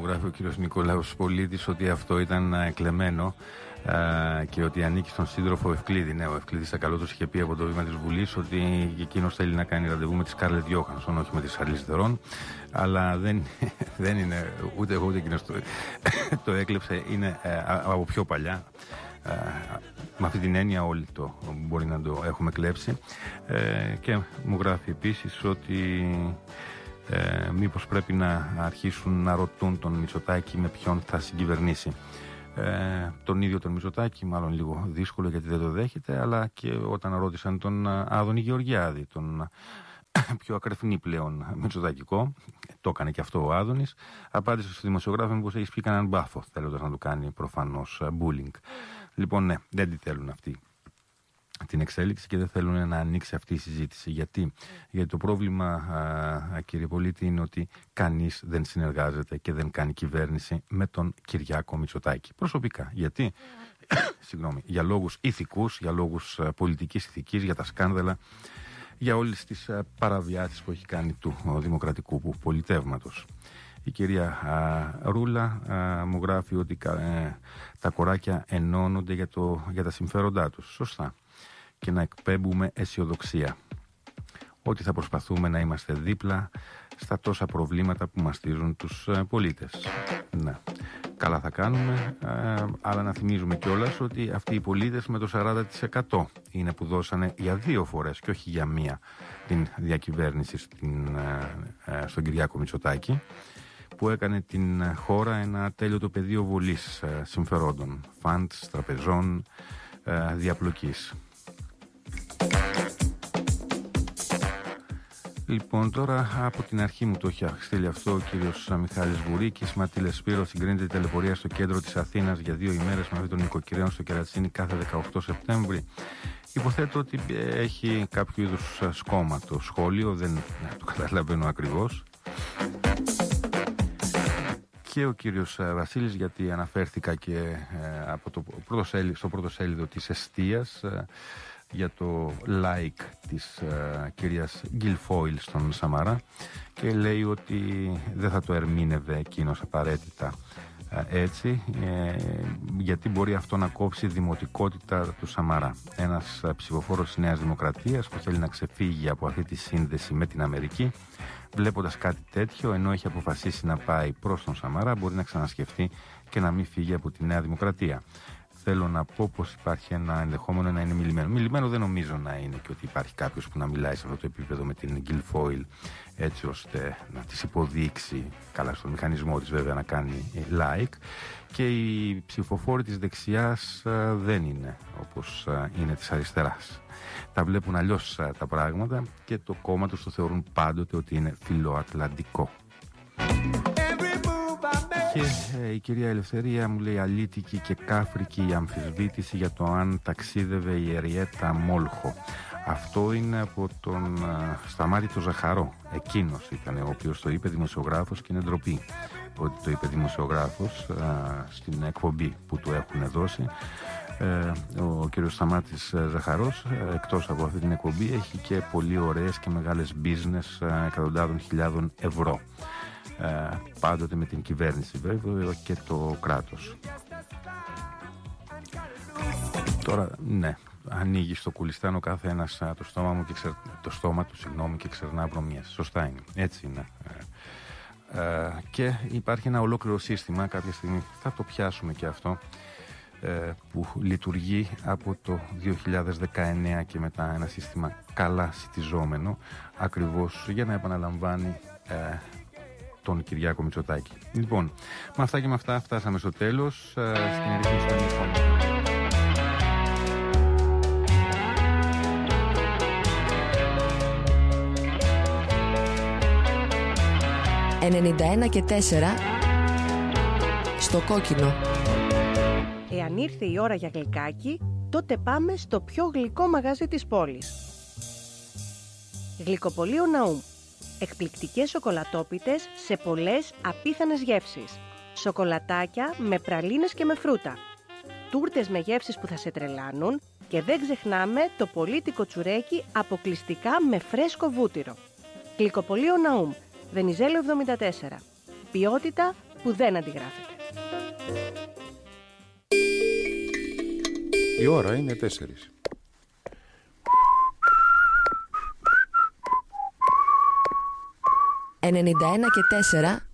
γράφει ο κύριος Νικολάους Πολίτης ότι αυτό ήταν κλεμμένο και ότι ανήκει στον σύντροφο Ευκλήδη. Ναι, ο Ευκλήδης Ακαλώτος είχε πει από το βήμα της Βουλής ότι εκείνος θέλει να κάνει ραντεβού με τη Σκάρλετ Γιόχανσον, όχι με τη Σαρλίζ Θερόν. Αλλά δεν είναι ούτε εγώ ούτε εκείνος το έκλεψε, είναι από πιο παλιά. Με αυτή την έννοια όλοι το μπορεί να το έχουμε κλέψει. Και μου γράφει επίσης ότι μήπως πρέπει να αρχίσουν να ρωτούν τον Μητσοτάκη με ποιον θα συγκυβερνήσει. Τον ίδιο τον Μητσοτάκη, μάλλον λίγο δύσκολο γιατί δεν το δέχεται, αλλά και όταν ρώτησαν τον Άδωνη Γεωργιάδη, τον πιο ακρεφνή πλέον Μητσοτακικό, το έκανε και αυτό ο Άδωνης, απάντησε στο δημοσιογράφο μήπως έχεις πει κανέναν μπάφο, θέλοντας να του κάνει προφανώς bullying. Λοιπόν, ναι, δεν τη θέλουν αυτή την εξέλιξη και δεν θέλουν να ανοίξει αυτή η συζήτηση. Γιατί το πρόβλημα, κύριε Πολίτη, είναι ότι κανείς δεν συνεργάζεται και δεν κάνει κυβέρνηση με τον Κυριάκο Μητσοτάκη. Προσωπικά. Γιατί? Συγγνώμη, για λόγους ηθικούς, για λόγους πολιτικής ηθικής, για τα σκάνδαλα, για όλες τις παραβιάσεις που έχει κάνει του δημοκρατικού πολιτεύματος. Η κυρία Ρούλα μου γράφει ότι τα κοράκια ενώνονται για τα συμφέροντά τους. Σωστά. Και να εκπέμπουμε αισιοδοξία. Ότι θα προσπαθούμε να είμαστε δίπλα στα τόσα προβλήματα που μαστίζουν τους πολίτες. Ναι. Καλά θα κάνουμε, αλλά να θυμίζουμε κιόλας ότι αυτοί οι πολίτες με το 40% είναι που δώσανε για 2 φορές και όχι για μία την διακυβέρνηση στον Κυριάκο Μητσοτάκη, που έκανε την χώρα ένα ατέλειωτο πεδίο βολής συμφερόντων, φαντς, τραπεζών, διαπλοκής. Λοιπόν, τώρα από την αρχή μου το έχει στείλει αυτό ο κύριος Μιχάλης Βουρίκης. Ματήλε Σπύρο, συγκρίνεται η τηλεπορία στο κέντρο της Αθήνας για 2 ημέρες με αυτή των νοικοκυρέων στο Κερατσίνι κάθε 18 Σεπτέμβρη. Υποθέτω ότι έχει κάποιο είδους σκόμμα το σχόλιο, δεν το καταλαβαίνω ακριβώς. Και ο κύριος Βασίλης, γιατί αναφέρθηκα και στο πρώτο σέλιδο της Εστίας για το like της κυρίας Γκιλφόιλ στον Σαμαρά, και λέει ότι δεν θα το ερμήνευε εκείνος απαραίτητα έτσι, γιατί μπορεί αυτό να κόψει δημοτικότητα του Σαμαρά. Ένας ψηφοφόρος της Νέας Δημοκρατίας που θέλει να ξεφύγει από αυτή τη σύνδεση με την Αμερική, βλέποντας κάτι τέτοιο, ενώ έχει αποφασίσει να πάει προς τον Σαμαρά, μπορεί να ξανασκεφτεί και να μην φύγει από τη Νέα Δημοκρατία. Θέλω να πω πως υπάρχει ένα ενδεχόμενο να είναι μιλημένο. Μιλημένο δεν νομίζω να είναι, και ότι υπάρχει κάποιος που να μιλάει σε αυτό το επίπεδο με την Γκιλφόιλ έτσι ώστε να της υποδείξει, καλά στον μηχανισμό της βέβαια, να κάνει like. Και οι ψηφοφόροι της δεξιάς δεν είναι όπως είναι της αριστεράς. Τα βλέπουν αλλιώς τα πράγματα και το κόμμα τους το θεωρούν πάντοτε ότι είναι φιλοατλαντικό. Και η κυρία Ελευθερία μου λέει αλήτικη και κάφρικη η αμφισβήτηση για το αν ταξίδευε η Εριέτα Μόλχο. Αυτό είναι από τον Σταμάτη το Ζαχαρό. Εκείνος ήταν ο οποίος το είπε δημοσιογράφος, και είναι ντροπή ότι το είπε δημοσιογράφος στην εκπομπή που του έχουν δώσει. Ο κύριος Σταμάτης Ζαχαρός, εκτός από αυτή την εκπομπή, έχει και πολύ ωραίες και μεγάλες business εκατοντάδων χιλιάδων ευρώ. Πάντοτε με την κυβέρνηση βέβαια και το κράτος. Τώρα, ναι, ανοίγει στο κουλιστάν ο κάθε ένας το στόμα του και ξερνά βρωμιές. Σωστά είναι, έτσι είναι. Και υπάρχει ένα ολόκληρο σύστημα, κάποια στιγμή θα το πιάσουμε και αυτό, που λειτουργεί από το 2019 και μετά, ένα σύστημα καλά σιτιζόμενο, ακριβώς για να επαναλαμβάνει τον Κυριάκο Μητσοτάκη. Λοιπόν, με αυτά και με αυτά φτάσαμε στο τέλος. Στην ρύθμιση των ήχων 91 και 4 στο κόκκινο. Εάν ήρθε η ώρα για γλυκάκι, τότε πάμε στο πιο γλυκό μαγαζί της πόλης. Γλυκοπωλείο Ναούμ. Εκπληκτικές σοκολατόπιτες σε πολλές απίθανες γεύσεις. Σοκολατάκια με πραλίνες και με φρούτα. Τούρτες με γεύσεις που θα σε τρελάνουν, και δεν ξεχνάμε το πολίτικο τσουρέκι αποκλειστικά με φρέσκο βούτυρο. Γλυκοπωλείο Ναούμ, Βενιζέλο 74. Ποιότητα που δεν αντιγράφεται. Η ώρα είναι 4. 91 και 4